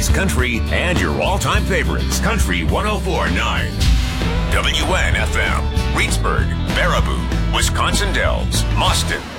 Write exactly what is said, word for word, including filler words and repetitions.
country, and your all-time favorites. Country one oh four point nine. W N F M. Reedsburg, Baraboo, Wisconsin Dells, Mauston,